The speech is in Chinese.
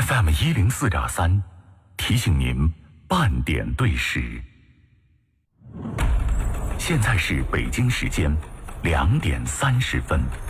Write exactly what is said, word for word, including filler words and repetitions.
F M 一零四点三，提醒您半点对时。现在是北京时间两点三十分。